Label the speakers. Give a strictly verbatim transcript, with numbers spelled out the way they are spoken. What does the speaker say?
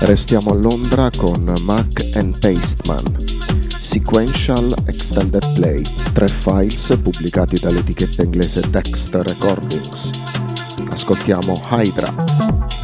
Speaker 1: Restiamo a Londra con Mac and Pasteman, Sequential Extended Play, tre files pubblicati dall'etichetta inglese Dexter Recordings. Ascoltiamo Hydra.